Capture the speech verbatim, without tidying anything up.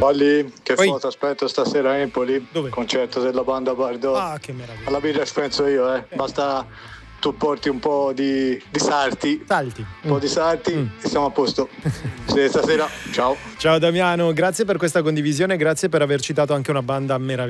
Olli, che Poi... foto aspetto stasera a Empoli? Dove? Concerto della banda Bardot. Ah, che meraviglia. Alla birra ci penso io, eh. Basta tu porti un po' di, di sarti. Salti. Un po' Mm. di sarti Mm. e siamo a posto. Sì, stasera, ciao. Ciao Damiano, grazie per questa condivisione, grazie per aver citato anche una banda meravigliosa.